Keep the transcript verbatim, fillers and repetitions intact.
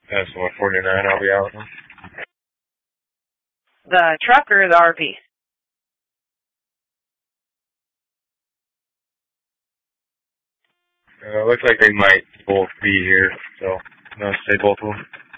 That's one forty-nine. I'll be out with them. The truck or the R V? Uh, looks like they might both be here, so I'm going to say both of them.